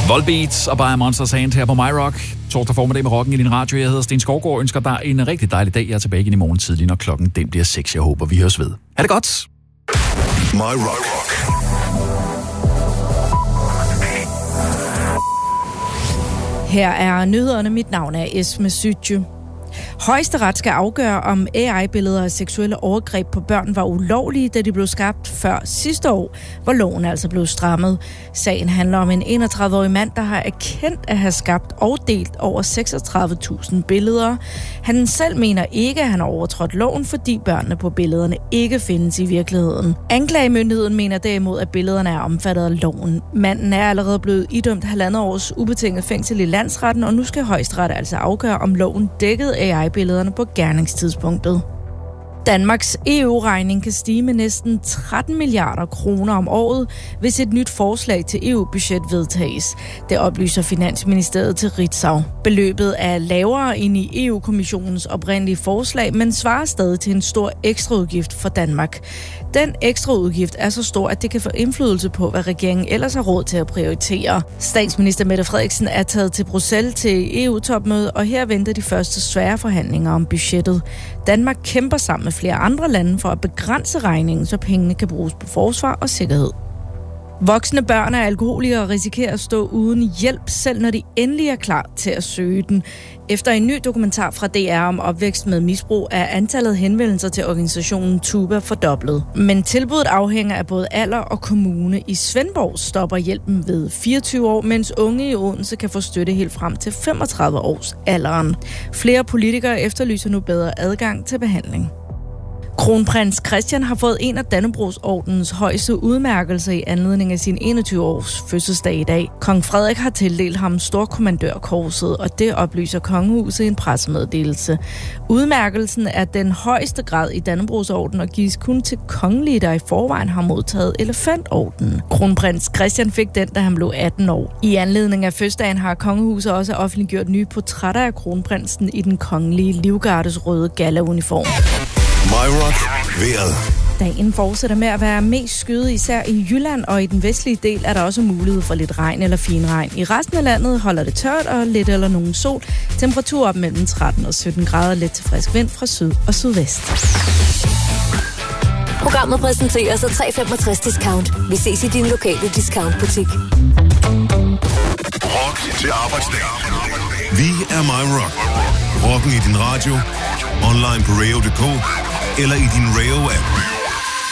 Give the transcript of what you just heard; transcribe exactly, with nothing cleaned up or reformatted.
Volbeat og By Monsters Hand her på MyRock. Torsdag formiddag med rocken i din radio. Jeg hedder Sten Skovgaard og ønsker dig en rigtig dejlig dag. Jeg er tilbage igen i morgen tidlig, når klokken den bliver seks. Jeg håber, vi høres ved. Ha' det godt! MyRock. Her er nyhederne. Mit navn er Esme Sytje. Højesteret skal afgøre, om A I-billeder af seksuelle overgreb på børn var ulovlige, da de blev skabt før sidste år, hvor loven altså blev strammet. Sagen handler om en enogtredive-årig mand, der har erkendt at have skabt og delt over seksogtredive tusind billeder. Han selv mener ikke, at han har overtrådt loven, fordi børnene på billederne ikke findes i virkeligheden. Anklagemyndigheden mener derimod, at billederne er omfattet af loven. Manden er allerede blevet idømt halvandet års ubetinget fængsel i landsretten, og nu skal Højesteret altså afgøre, om loven dækkede A I-billederne på gerningstidspunktet. Danmarks E U-regning kan stige med næsten tretten milliarder kroner om året, hvis et nyt forslag til E U-budget vedtages. Det oplyser Finansministeriet til Ritzau. Beløbet er lavere end i E U-kommissionens oprindelige forslag, men svarer stadig til en stor ekstraudgift for Danmark. Den ekstraudgift er så stor, at det kan få indflydelse på, hvad regeringen ellers har råd til at prioritere. Statsminister Mette Frederiksen er taget til Bruxelles til E U-topmøde, og her venter de første svære forhandlinger om budgettet. Danmark kæmper sammen med flere andre lande for at begrænse regningen, så pengene kan bruges på forsvar og sikkerhed. Voksne børn af alkoholikere risikerer at stå uden hjælp, selv når de endelig er klar til at søge den. Efter en ny dokumentar fra D R om opvækst med misbrug, er antallet henvendelser til organisationen Tuba fordoblet. Men tilbuddet afhænger af både alder og kommune. I Svendborg stopper hjælpen ved fireogtyve år, mens unge i Odense kan få støtte helt frem til femogtredive års alderen. Flere politikere efterlyser nu bedre adgang til behandling. Kronprins Christian har fået en af Dannebrogs-ordenens højeste udmærkelser i anledning af sin enogtyve års fødselsdag i dag. Kong Frederik har tildelt ham Storkommandørkorset, og det oplyser kongehuset i en pressemeddelelse. Udmærkelsen er den højeste grad i Dannebrogs-orden og gives kun til kongelige, der i forvejen har modtaget Elefantordenen. Kronprins Christian fik den, da han blev atten år. I anledning af fødselsdagen har kongehuset også offentliggjort nye portrætter af kronprinsen i den kongelige livgardes røde galla-uniform. MyRock vejret. Dagen fortsætter med at være mest skyet, især i Jylland, og i den vestlige del er der også mulighed for lidt regn eller finregn. I resten af landet holder det tørt og lidt eller nogen sol. Temperatur op mellem tretten og sytten grader, lidt til frisk vind fra syd og sydvest. Programmet præsenteres af tre femogtres discount. Vi ses i din lokale discountbutik. Rock til arbejdsdag. Vi er MyRock. Rocken i din radio, online på radio punktum d k eller i din Radio-app.